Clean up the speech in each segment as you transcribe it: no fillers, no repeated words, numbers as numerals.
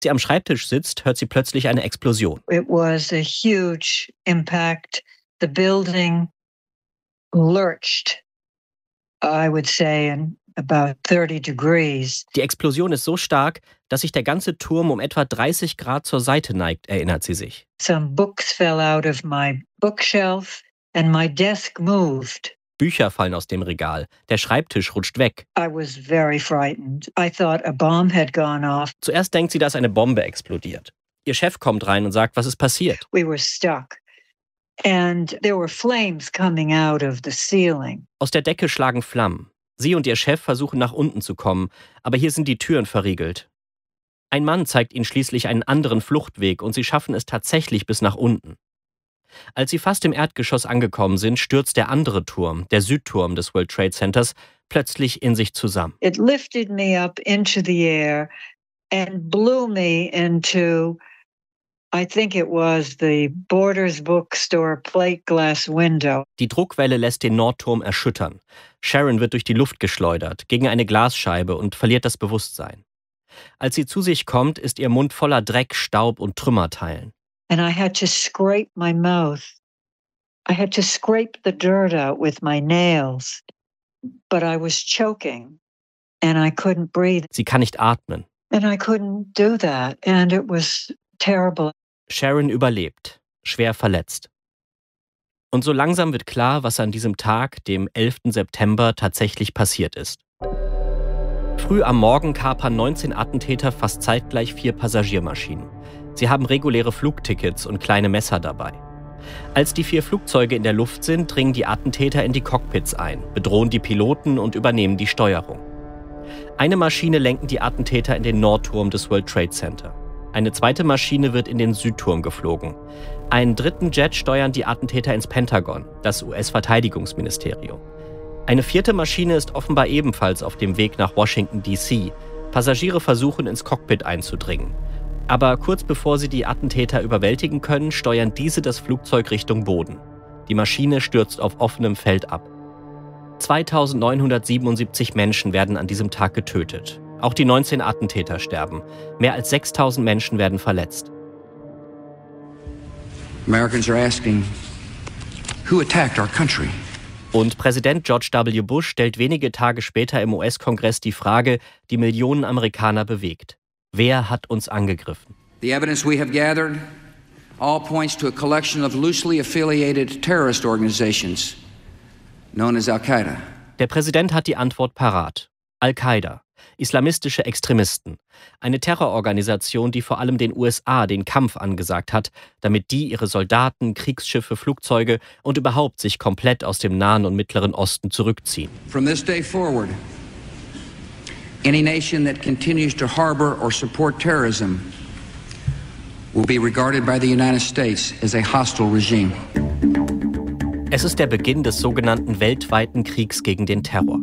Sie am Schreibtisch sitzt, hört sie plötzlich eine Explosion. It was a huge impact. The building lurched, I would say, in about 30 degrees. Die Explosion ist so stark, dass sich der ganze Turm um etwa 30 Grad zur Seite neigt, erinnert sie sich. Some books fell out of my bookshelf and my desk moved. Bücher fallen aus dem Regal, der Schreibtisch rutscht weg. I was very frightened. I thought a bomb had gone off. Zuerst denkt sie, dass eine Bombe explodiert. Ihr Chef kommt rein und sagt, was ist passiert? We were stuck. And there were flames coming out of the ceiling. Aus der Decke schlagen Flammen. Sie und ihr Chef versuchen nach unten zu kommen, aber hier sind die Türen verriegelt. Ein Mann zeigt ihnen schließlich einen anderen Fluchtweg und sie schaffen es tatsächlich bis nach unten. Als sie fast im Erdgeschoss angekommen sind, stürzt der andere Turm, der Südturm des World Trade Centers, plötzlich in sich zusammen. It lifted me up into the air and blew me into, I think it was the Borders bookstore plate glass window. Die Druckwelle lässt den Nordturm erschüttern. Sharon wird durch die Luft geschleudert, gegen eine Glasscheibe und verliert das Bewusstsein. Als sie zu sich kommt, ist ihr Mund voller Dreck, Staub und Trümmerteilen. And I had to scrape my mouth. I had to scrape the dirt out with my nails. But I was choking and I couldn't breathe. Sie kann nicht atmen. And I couldn't do that. And it was terrible. Sharon überlebt, schwer verletzt. Und so langsam wird klar, was an diesem Tag, dem 11. September, tatsächlich passiert ist. Früh am Morgen kapern 19 Attentäter fast zeitgleich 4 Passagiermaschinen. Sie haben reguläre Flugtickets und kleine Messer dabei. Als die 4 Flugzeuge in der Luft sind, dringen die Attentäter in die Cockpits ein, bedrohen die Piloten und übernehmen die Steuerung. Eine Maschine lenken die Attentäter in den Nordturm des World Trade Center. Eine zweite Maschine wird in den Südturm geflogen. Einen dritten Jet steuern die Attentäter ins Pentagon, das US-Verteidigungsministerium. Eine vierte Maschine ist offenbar ebenfalls auf dem Weg nach Washington, D.C. Passagiere versuchen, ins Cockpit einzudringen. Aber kurz bevor sie die Attentäter überwältigen können, steuern diese das Flugzeug Richtung Boden. Die Maschine stürzt auf offenem Feld ab. 2977 Menschen werden an diesem Tag getötet. Auch die 19 Attentäter sterben. Mehr als 6000 Menschen werden verletzt. Americans are asking, who attacked our country? Und Präsident George W. Bush stellt wenige Tage später im US-Kongress die Frage, die Millionen Amerikaner bewegt. Wer hat uns angegriffen? The evidence we have gathered all points to a collection of loosely affiliated terrorist organizations known as Al-Qaeda. Der Präsident hat die Antwort parat. Al-Qaida, islamistische Extremisten, eine Terrororganisation, die vor allem den USA den Kampf angesagt hat, damit die ihre Soldaten, Kriegsschiffe, Flugzeuge und überhaupt sich komplett aus dem Nahen und Mittleren Osten zurückziehen. From this day forward, any nation that continues to harbor or support terrorism will be regarded by the United States as a hostile regime. Es ist der Beginn des sogenannten weltweiten Kriegs gegen den Terror.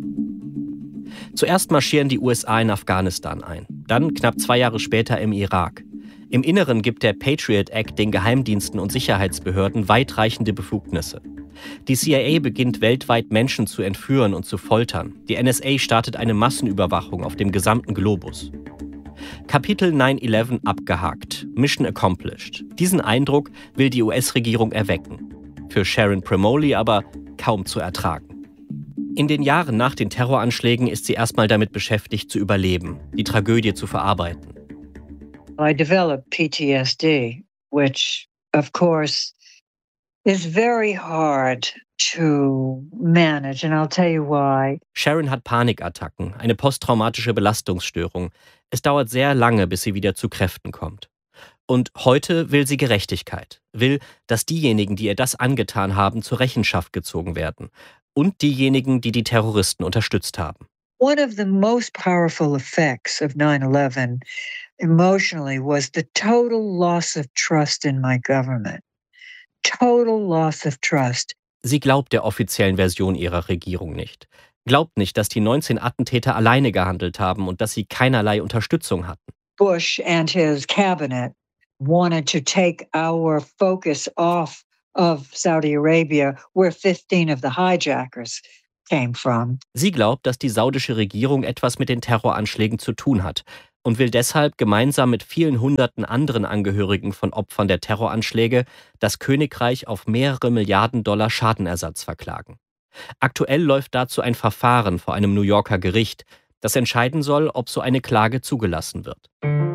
Zuerst marschieren die USA in Afghanistan ein, dann knapp 2 Jahre später im Irak. Im Inneren gibt der Patriot Act den Geheimdiensten und Sicherheitsbehörden weitreichende Befugnisse. Die CIA beginnt weltweit Menschen zu entführen und zu foltern. Die NSA startet eine Massenüberwachung auf dem gesamten Globus. Kapitel 9/11 abgehakt, Mission accomplished. Diesen Eindruck will die US-Regierung erwecken. Für Sharon Promoli aber kaum zu ertragen. In den Jahren nach den Terroranschlägen ist sie erstmal damit beschäftigt, zu überleben, die Tragödie zu verarbeiten. I developed PTSD, which, of course, is very hard to manage, and I'll tell you why. Sharon hat Panikattacken, eine posttraumatische Belastungsstörung. Es dauert sehr lange, bis sie wieder zu Kräften kommt. Und heute will sie Gerechtigkeit, will, dass diejenigen, die ihr das angetan haben, zur Rechenschaft gezogen werden. Und diejenigen, die die Terroristen unterstützt haben. One of the most powerful effects of 9/11 emotionally was the total loss of trust in my government. Total loss of trust. Sie glaubt der offiziellen Version ihrer Regierung nicht. Glaubt nicht, dass die 19 Attentäter alleine gehandelt haben und dass sie keinerlei Unterstützung hatten. Bush and his cabinet wanted to take our focus off of Saudi Arabia, where 15 of the hijackers came from. Sie glaubt, dass die saudische Regierung etwas mit den Terroranschlägen zu tun hat und will deshalb gemeinsam mit vielen hunderten anderen Angehörigen von Opfern der Terroranschläge das Königreich auf mehrere Milliarden Dollar Schadenersatz verklagen. Aktuell läuft dazu ein Verfahren vor einem New Yorker Gericht, das entscheiden soll, ob so eine Klage zugelassen wird.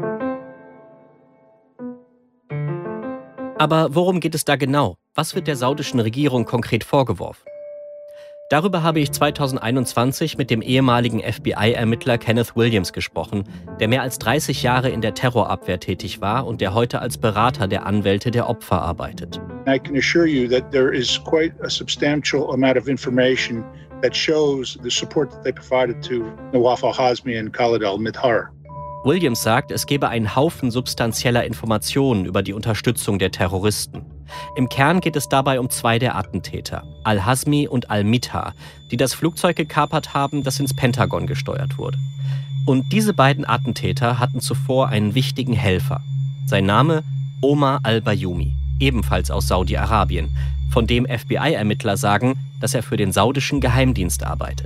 Aber worum geht es da genau? Was wird der saudischen Regierung konkret vorgeworfen? Darüber habe ich 2021 mit dem ehemaligen FBI-Ermittler Kenneth Williams gesprochen, der mehr als 30 Jahre in der Terrorabwehr tätig war und der heute als Berater der Anwälte der Opfer arbeitet. I can assure you that there is quite a substantial amount of information that shows the support that they provided to Nawaf al-Hazmi and Khalid al-Midhar. Williams sagt, es gebe einen Haufen substanzieller Informationen über die Unterstützung der Terroristen. Im Kern geht es dabei um zwei der Attentäter, al-Hazmi und al-Midhar, die das Flugzeug gekapert haben, das ins Pentagon gesteuert wurde. Und diese beiden Attentäter hatten zuvor einen wichtigen Helfer. Sein Name Omar al-Bayoumi, ebenfalls aus Saudi-Arabien, von dem FBI-Ermittler sagen, dass er für den saudischen Geheimdienst arbeitet.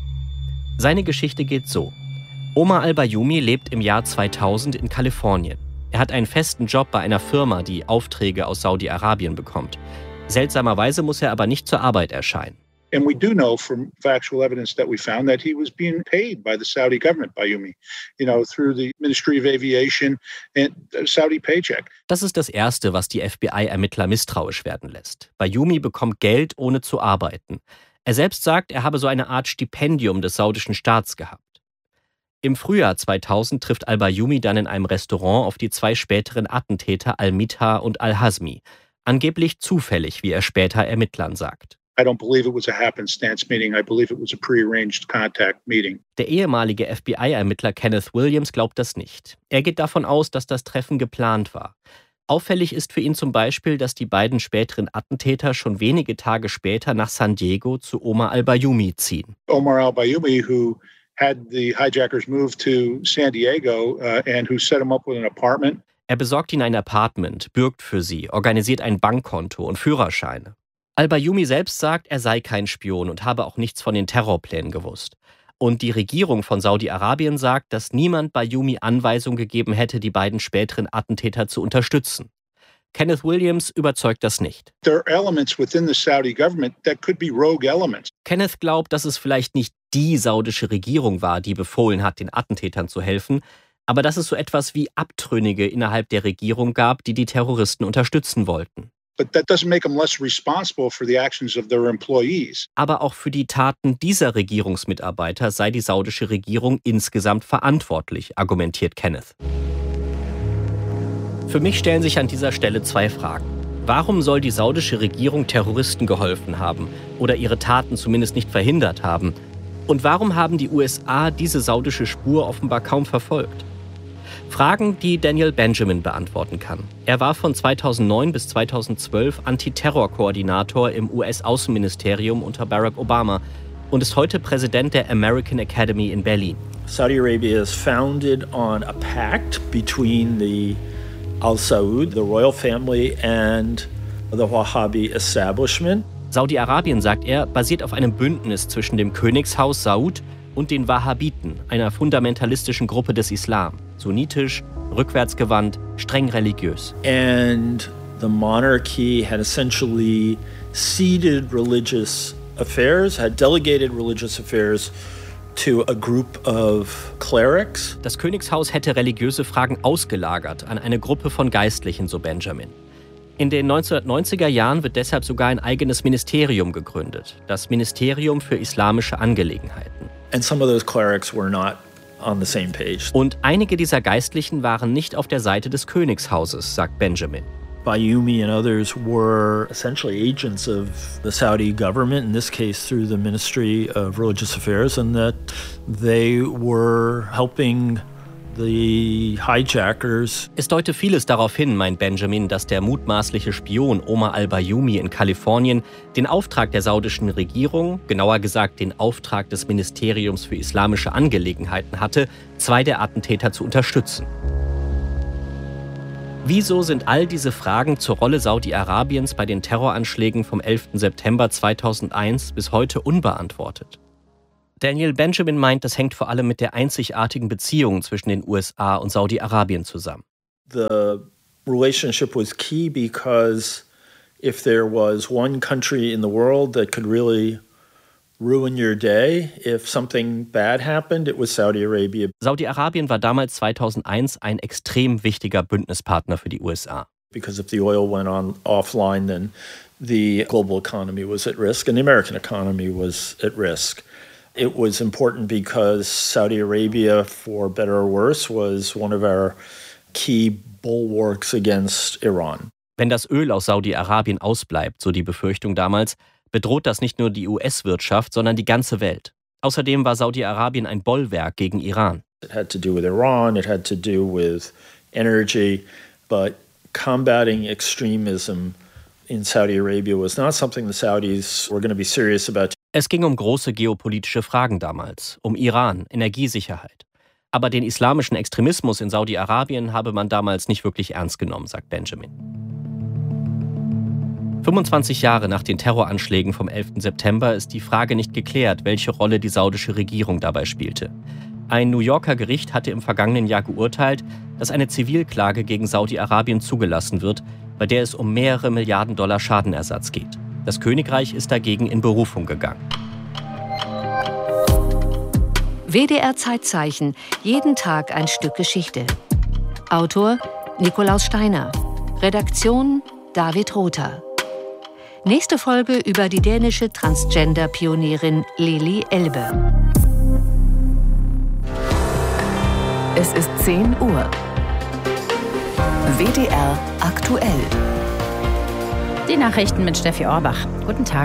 Seine Geschichte geht so. Omar al-Bayoumi lebt im Jahr 2000 in Kalifornien. Er hat einen festen Job bei einer Firma, die Aufträge aus Saudi-Arabien bekommt. Seltsamerweise muss er aber nicht zur Arbeit erscheinen. And we do know from factual evidence that we found that he was being paid by the Saudi government, Bayoumi, through the Ministry of Aviation and Saudi paycheck. Das ist das Erste, was die FBI-Ermittler misstrauisch werden lässt. Bayoumi bekommt Geld, ohne zu arbeiten. Er selbst sagt, er habe so eine Art Stipendium des saudischen Staats gehabt. Im Frühjahr 2000 trifft al-Bayoumi dann in einem Restaurant auf die zwei späteren Attentäter al-Midhar und al-Hazmi. Angeblich zufällig, wie er später Ermittlern sagt. I don't believe it was a happenstance meeting. I believe it was a prearranged contact meeting. Der ehemalige FBI-Ermittler Kenneth Williams glaubt das nicht. Er geht davon aus, dass das Treffen geplant war. Auffällig ist für ihn zum Beispiel, dass die beiden späteren Attentäter schon wenige Tage später nach San Diego zu Omar al-Bayoumi ziehen. Omar al-Bayoumi, who had the hijackers move to San Diego and who set him up with an apartment. Er besorgt ihnen ein Apartment, bürgt für sie, organisiert ein Bankkonto und Führerscheine. Al-Bayoumi selbst sagt, er sei kein Spion und habe auch nichts von den Terrorplänen gewusst. Und die Regierung von Saudi-Arabien sagt, dass niemand Bayoumi Anweisung gegeben hätte, die beiden späteren Attentäter zu unterstützen. Kenneth Williams überzeugt das nicht. There are elements within the Saudi government that could be rogue elements. Kenneth glaubt, dass es vielleicht nicht die saudische Regierung war, die befohlen hat, den Attentätern zu helfen, aber dass es so etwas wie Abtrünnige innerhalb der Regierung gab, die die Terroristen unterstützen wollten. But that doesn't make them less responsible for the actions of their employees. Aber auch für die Taten dieser Regierungsmitarbeiter sei die saudische Regierung insgesamt verantwortlich, argumentiert Kenneth. Für mich stellen sich an dieser Stelle zwei Fragen. Warum soll die saudische Regierung Terroristen geholfen haben oder ihre Taten zumindest nicht verhindert haben? Und warum haben die USA diese saudische Spur offenbar kaum verfolgt? Fragen, die Daniel Benjamin beantworten kann. Er war von 2009 bis 2012 Antiterror-Koordinator im US-Außenministerium unter Barack Obama und ist heute Präsident der American Academy in Berlin. Saudi Arabia is founded on a pact between the Al Saud, the royal family, and the Wahhabi establishment. Saudi-Arabien, sagt er, basiert auf einem Bündnis zwischen dem Königshaus Saud und den Wahhabiten, einer fundamentalistischen Gruppe des Islam. Sunnitisch, rückwärtsgewandt, streng religiös. And the monarchy had essentially ceded religious affairs, had delegated religious affairs to a group of clerics. Das Königshaus hätte religiöse Fragen ausgelagert an eine Gruppe von Geistlichen, so Benjamin. In den 1990er Jahren wird deshalb sogar ein eigenes Ministerium gegründet, das Ministerium für islamische Angelegenheiten. And some of those clerics were not on the same page. Und einige dieser Geistlichen waren nicht auf der Seite des Königshauses, sagt Benjamin. Bayoumi and others were essentially agents of the Saudi government, in this case through the Ministry of Religious Affairs, and that they were helping the hijackers. Es deute vieles darauf hin, meint Benjamin, dass der mutmaßliche Spion Omar al-Bayoumi in Kalifornien den Auftrag der saudischen Regierung, genauer gesagt den Auftrag des Ministeriums für islamische Angelegenheiten hatte, zwei der Attentäter zu unterstützen. Wieso sind all diese Fragen zur Rolle Saudi-Arabiens bei den Terroranschlägen vom 11. September 2001 bis heute unbeantwortet? Daniel Benjamin meint, das hängt vor allem mit der einzigartigen Beziehung zwischen den USA und Saudi-Arabien zusammen. The relationship was key because if there was one country in the world that could really ruin your day if something bad happened, it was Saudi Arabia. Saudi-Arabien war damals 2001 ein extrem wichtiger Bündnispartner für die USA. Because if the oil went offline, then the global economy was at risk and the American economy was at risk. It was important because Saudi Arabia, for better or worse, was one of our key bulwarks against Iran. Wenn das Öl aus Saudi-Arabien ausbleibt, so die Befürchtung damals, bedroht das nicht nur die US-Wirtschaft, sondern die ganze Welt. Außerdem war Saudi-Arabien ein Bollwerk gegen Iran. It had to do with Iran, it had to do with energy, but combating extremism in Saudi Arabia was not something the Saudis were going to be serious about. Es ging um große geopolitische Fragen damals, um Iran, Energiesicherheit. Aber den islamischen Extremismus in Saudi-Arabien habe man damals nicht wirklich ernst genommen, sagt Benjamin. 25 Jahre nach den Terroranschlägen vom 11. September ist die Frage nicht geklärt, welche Rolle die saudische Regierung dabei spielte. Ein New Yorker Gericht hatte im vergangenen Jahr geurteilt, dass eine Zivilklage gegen Saudi-Arabien zugelassen wird, bei der es um mehrere Milliarden Dollar Schadenersatz geht. Das Königreich ist dagegen in Berufung gegangen. WDR Zeitzeichen. Jeden Tag ein Stück Geschichte. Autor Nikolaus Steiner. Redaktion David Rother. Nächste Folge über die dänische Transgender-Pionierin Lili Elbe. Es ist 10 Uhr. WDR aktuell. Die Nachrichten mit Steffi Orbach. Guten Tag.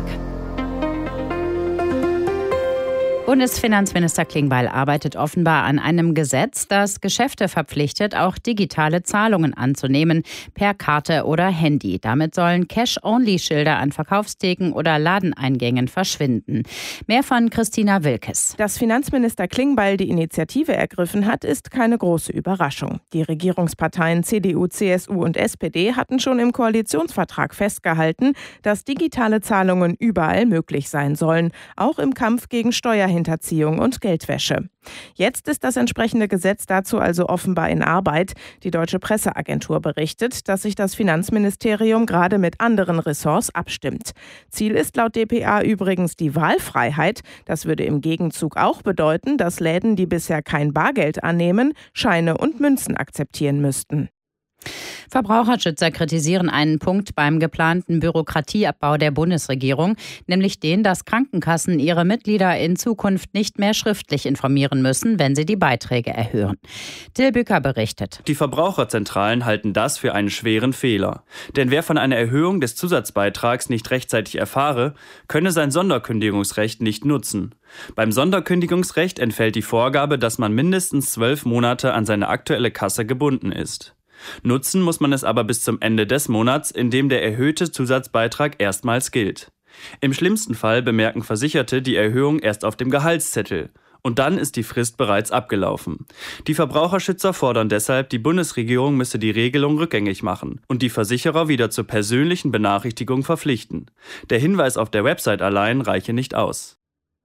Bundesfinanzminister Klingbeil arbeitet offenbar an einem Gesetz, das Geschäfte verpflichtet, auch digitale Zahlungen anzunehmen, per Karte oder Handy. Damit sollen Cash-Only-Schilder an Verkaufstheken oder Ladeneingängen verschwinden. Mehr von Christina Wilkes. Dass Finanzminister Klingbeil die Initiative ergriffen hat, ist keine große Überraschung. Die Regierungsparteien CDU, CSU und SPD hatten schon im Koalitionsvertrag festgehalten, dass digitale Zahlungen überall möglich sein sollen, auch im Kampf gegen Steuerhinterziehung und Geldwäsche. Jetzt ist das entsprechende Gesetz dazu also offenbar in Arbeit. Die Deutsche Presseagentur berichtet, dass sich das Finanzministerium gerade mit anderen Ressorts abstimmt. Ziel ist laut dpa übrigens die Wahlfreiheit. Das würde im Gegenzug auch bedeuten, dass Läden, die bisher kein Bargeld annehmen, Scheine und Münzen akzeptieren müssten. Verbraucherschützer kritisieren einen Punkt beim geplanten Bürokratieabbau der Bundesregierung, nämlich den, dass Krankenkassen ihre Mitglieder in Zukunft nicht mehr schriftlich informieren müssen, wenn sie die Beiträge erhöhen. Till Bücker berichtet. Die Verbraucherzentralen halten das für einen schweren Fehler. Denn wer von einer Erhöhung des Zusatzbeitrags nicht rechtzeitig erfahre, könne sein Sonderkündigungsrecht nicht nutzen. Beim Sonderkündigungsrecht entfällt die Vorgabe, dass man mindestens 12 Monate an seine aktuelle Kasse gebunden ist. Nutzen muss man es aber bis zum Ende des Monats, in dem der erhöhte Zusatzbeitrag erstmals gilt. Im schlimmsten Fall bemerken Versicherte die Erhöhung erst auf dem Gehaltszettel. Und dann ist die Frist bereits abgelaufen. Die Verbraucherschützer fordern deshalb, die Bundesregierung müsse die Regelung rückgängig machen und die Versicherer wieder zur persönlichen Benachrichtigung verpflichten. Der Hinweis auf der Website allein reiche nicht aus.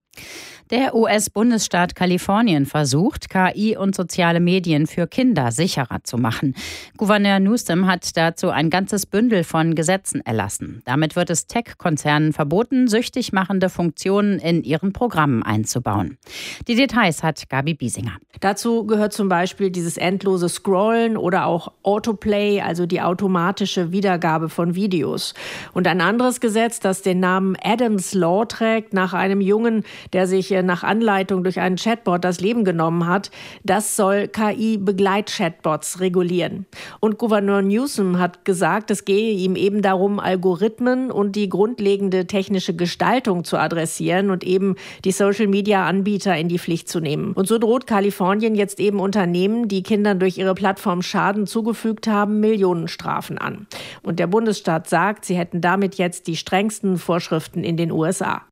Der US-Bundesstaat Kalifornien versucht, KI und soziale Medien für Kinder sicherer zu machen. Gouverneur Newsom hat dazu ein ganzes Bündel von Gesetzen erlassen. Damit wird es Tech-Konzernen verboten, süchtig machende Funktionen in ihren Programmen einzubauen. Die Details hat Gabi Biesinger. Dazu gehört zum Beispiel dieses endlose Scrollen oder auch Autoplay, also die automatische Wiedergabe von Videos. Und ein anderes Gesetz, das den Namen Adams Law trägt, nach einem Jungen, der sich nach Anleitung durch einen Chatbot das Leben genommen hat, das soll KI-Begleit-Chatbots regulieren. Und Gouverneur Newsom hat gesagt, es gehe ihm eben darum, Algorithmen und die grundlegende technische Gestaltung zu adressieren und eben die Social-Media-Anbieter in die Pflicht zu nehmen. Und so droht Kalifornien jetzt eben Unternehmen, die Kindern durch ihre Plattform Schaden zugefügt haben, Millionenstrafen an. Und der Bundesstaat sagt, sie hätten damit jetzt die strengsten Vorschriften in den USA.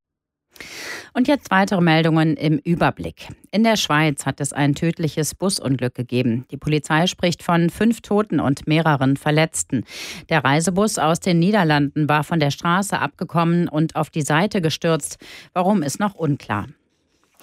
Und jetzt weitere Meldungen im Überblick. In der Schweiz hat es ein tödliches Busunglück gegeben. Die Polizei spricht von 5 Toten und mehreren Verletzten. Der Reisebus aus den Niederlanden war von der Straße abgekommen und auf die Seite gestürzt. Warum, ist noch unklar.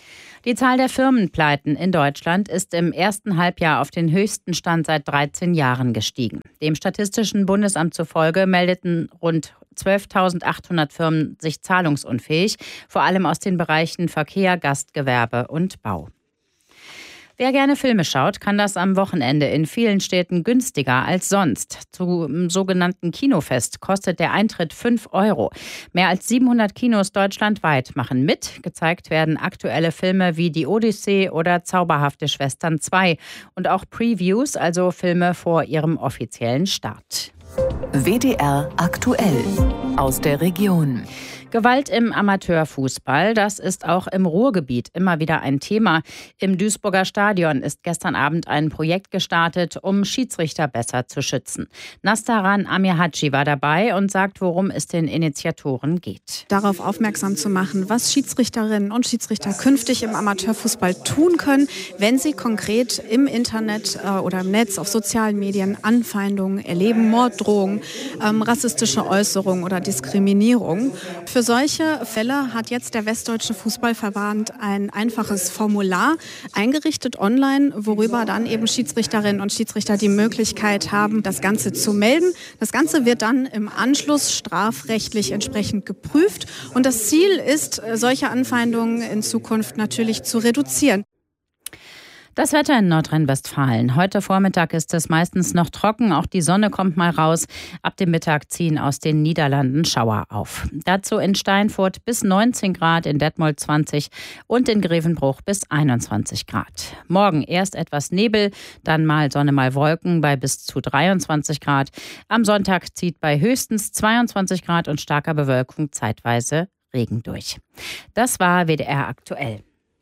Die Zahl der Firmenpleiten in Deutschland ist im ersten Halbjahr auf den höchsten Stand seit 13 Jahren gestiegen. Dem Statistischen Bundesamt zufolge meldeten rund 12.800 Firmen sich zahlungsunfähig, vor allem aus den Bereichen Verkehr, Gastgewerbe und Bau. Wer gerne Filme schaut, kann das am Wochenende in vielen Städten günstiger als sonst. Zum sogenannten Kinofest kostet der Eintritt 5 €. Mehr als 700 Kinos deutschlandweit machen mit. Gezeigt werden aktuelle Filme wie Die Odyssee oder Zauberhafte Schwestern 2 und auch Previews, also Filme vor ihrem offiziellen Start. WDR aktuell aus der Region. Gewalt im Amateurfußball, das ist auch im Ruhrgebiet immer wieder ein Thema. Im Duisburger Stadion ist gestern Abend ein Projekt gestartet, um Schiedsrichter besser zu schützen. Nastaran Amirhaci war dabei und sagt, worum es den Initiatoren geht. Darauf aufmerksam zu machen, was Schiedsrichterinnen und Schiedsrichter künftig im Amateurfußball tun können, wenn sie konkret im Internet oder im Netz auf sozialen Medien Anfeindungen erleben, Morddrohungen, rassistische Äußerungen oder Diskriminierung. Für solche Fälle hat jetzt der Westdeutsche Fußballverband ein einfaches Formular eingerichtet online, worüber dann eben Schiedsrichterinnen und Schiedsrichter die Möglichkeit haben, das Ganze zu melden. Das Ganze wird dann im Anschluss strafrechtlich entsprechend geprüft. Und das Ziel ist, solche Anfeindungen in Zukunft natürlich zu reduzieren. Das Wetter in Nordrhein-Westfalen. Heute Vormittag ist es meistens noch trocken, auch die Sonne kommt mal raus. Ab dem Mittag ziehen aus den Niederlanden Schauer auf. Dazu in Steinfurt bis 19 Grad, in Detmold 20 und in Grevenbruch bis 21 Grad. Morgen erst etwas Nebel, dann mal Sonne, mal Wolken bei bis zu 23 Grad. Am Sonntag zieht bei höchstens 22 Grad und starker Bewölkung zeitweise Regen durch. Das war WDR aktuell.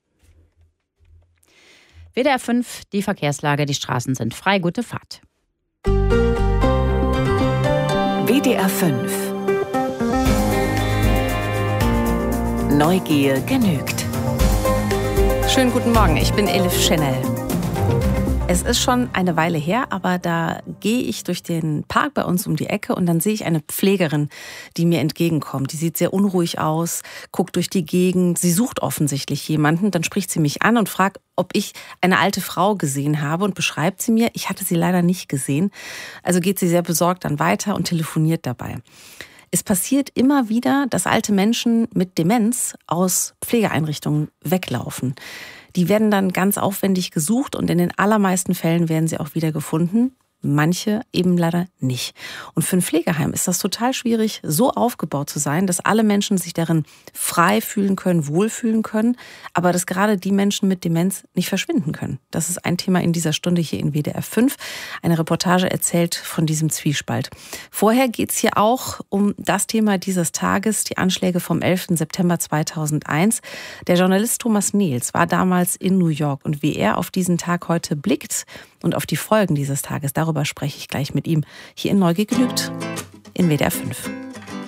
WDR 5, die Verkehrslage, die Straßen sind frei, gute Fahrt. WDR 5. Neugier genügt. Schönen guten Morgen, ich bin Elif Schenel. Es ist schon eine Weile her, aber da gehe ich durch den Park bei uns um die Ecke und dann sehe ich eine Pflegerin, die mir entgegenkommt. Die sieht sehr unruhig aus, guckt durch die Gegend, sie sucht offensichtlich jemanden. Dann spricht sie mich an und fragt, ob ich eine alte Frau gesehen habe und beschreibt sie mir. Ich hatte sie leider nicht gesehen. Also geht sie sehr besorgt dann weiter und telefoniert dabei. Es passiert immer wieder, dass alte Menschen mit Demenz aus Pflegeeinrichtungen weglaufen. Die werden dann ganz aufwendig gesucht und in den allermeisten Fällen werden sie auch wieder gefunden. Manche eben leider nicht. Und für ein Pflegeheim ist das total schwierig, so aufgebaut zu sein, dass alle Menschen sich darin frei fühlen können, wohlfühlen können, aber dass gerade die Menschen mit Demenz nicht verschwinden können. Das ist ein Thema in dieser Stunde hier in WDR 5. Eine Reportage erzählt von diesem Zwiespalt. Vorher geht es hier auch um das Thema dieses Tages, die Anschläge vom 11. September 2001. Der Journalist Thomas Nehls war damals in New York und wie er auf diesen Tag heute blickt und auf die Folgen dieses Tages, darüber spreche ich gleich mit ihm hier in Neugier genügt in WDR 5.